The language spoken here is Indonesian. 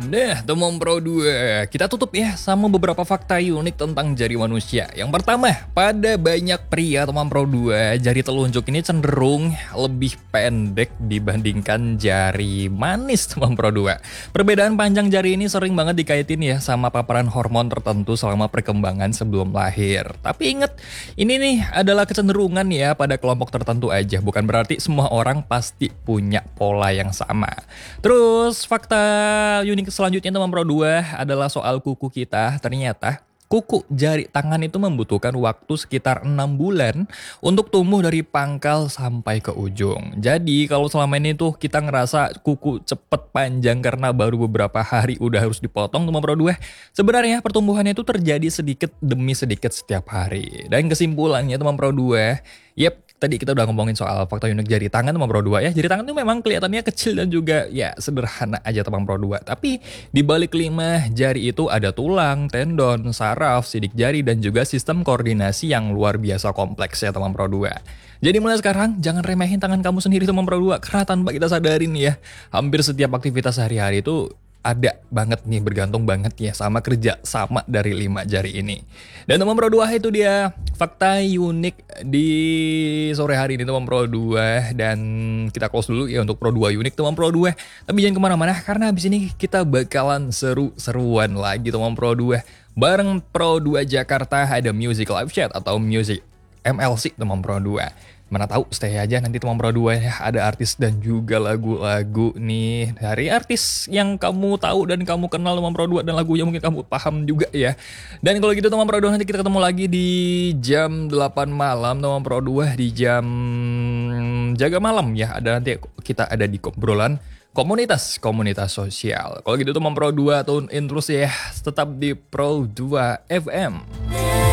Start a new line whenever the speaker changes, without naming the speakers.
Nah, teman Pro 2, kita tutup ya sama beberapa fakta unik tentang jari manusia. Yang pertama, pada banyak pria teman Pro 2, jari telunjuk ini cenderung lebih pendek dibandingkan jari manis teman Pro 2. Perbedaan panjang jari ini sering banget dikaitin ya sama paparan hormon tertentu selama perkembangan sebelum lahir. Tapi ingat, ini nih adalah kecenderungan ya pada kelompok tertentu aja, bukan berarti semua orang pasti punya pola yang sama. Terus fakta unik selanjutnya teman Pro 2 adalah soal kuku kita. Ternyata kuku jari tangan itu membutuhkan waktu sekitar 6 bulan untuk tumbuh dari pangkal sampai ke ujung. Jadi kalau selama ini tuh kita ngerasa kuku cepet panjang karena baru beberapa hari udah harus dipotong teman Pro 2, sebenarnya pertumbuhannya itu terjadi sedikit demi sedikit setiap hari. Dan kesimpulannya teman Pro 2, tadi kita udah ngomongin soal fakta unik jari tangan teman Pro 2 ya. Jari tangan itu memang kelihatannya kecil dan juga ya sederhana aja teman Pro 2. Tapi di balik 5 jari itu ada tulang, tendon, saraf, sidik jari dan juga sistem koordinasi yang luar biasa kompleks ya teman Pro 2. Jadi mulai sekarang jangan remehin tangan kamu sendiri teman Pro 2, karena tanpa kita sadarin ya, hampir setiap aktivitas sehari-hari itu ada banget nih, bergantung banget ya sama kerja sama dari 5 jari ini. Dan teman Pro 2 itu dia fakta unik di sore hari ini teman Pro 2. Dan kita close dulu ya untuk Pro 2 unik teman Pro 2. Tapi jangan kemana-mana karena habis ini kita bakalan seru-seruan lagi teman Pro 2. Bareng Pro 2 Jakarta ada Music Live Chat atau Music MLC teman Pro 2. Mana tahu stay aja nanti teman Pro 2 ya, ada artis dan juga lagu-lagu nih dari artis yang kamu tahu dan kamu kenal teman Pro 2, dan lagunya mungkin kamu paham juga ya. Dan kalau gitu teman Pro 2, nanti kita ketemu lagi di jam 8 malam teman Pro 2, di jam jaga malam ya. Ada nanti kita ada di obrolan komunitas sosial. Kalau gitu teman Pro 2 tune in terus ya, tetap di Pro 2 FM.